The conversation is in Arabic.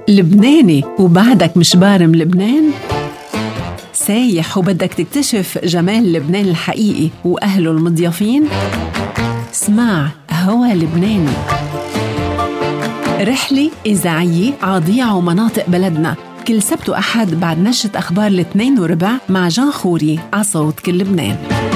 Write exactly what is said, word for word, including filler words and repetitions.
لبناني وبعدك مش بارم لبنان؟ سايح وبدك تكتشف جمال لبنان الحقيقي وأهله المضيافين؟ اسمع هوا لبناني، رحلة إذاعية عضيع ومناطق بلدنا، كل سبت وأحد بعد نشرة أخبار الاثنين وربع مع جان خوري عصوت كل لبنان.